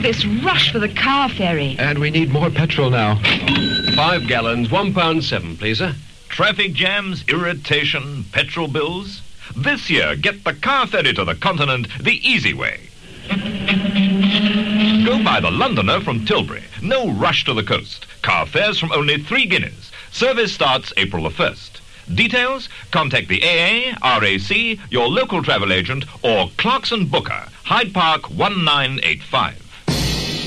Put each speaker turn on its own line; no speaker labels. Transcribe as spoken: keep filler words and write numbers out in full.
this rush for the car ferry.
And we need more petrol now.
Five gallons, one pound seven, please, sir.
Traffic jams, irritation, petrol bills. This year, get the car ferry to the continent the easy way. Go by the Londoner from Tilbury. No rush to the coast. Car fares from only three guineas. Service starts April the first. Details? Contact the A A, R A C, your local travel agent, or Clarkson Booker, Hyde Park one nine eight five.